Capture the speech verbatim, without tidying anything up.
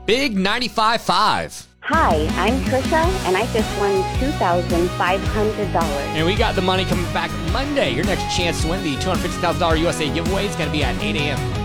Big ninety-five point five. Hi, I'm Trisha, and I just won two thousand five hundred dollars. And we got the money coming back Monday. Your next chance to win the two hundred fifty thousand dollars U S A giveaway is going to be at eight a.m.